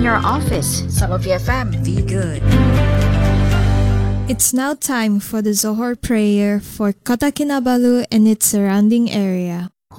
your office. Sama BFM. Be good. It's now time for the Zohor prayer for Kota Kinabalu and its surrounding area.